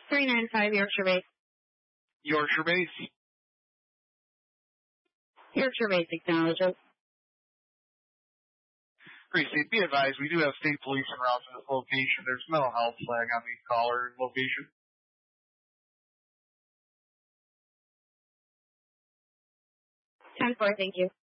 395 Yorkshire Base. Yorkshire Base. Yorkshire Base acknowledges. Precinct, be advised, we do have state police en route to this location. There's a mental health flag on the caller location. 10-4, thank you.